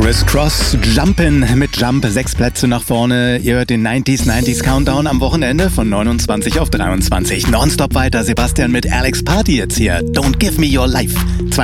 Criss Cross, Jumpin' mit Jump, 6 Plätze nach vorne. Ihr hört den 90s Countdown am Wochenende von 29 auf 23. Nonstop weiter, Sebastian mit Alex Party jetzt hier. Don't give me your life.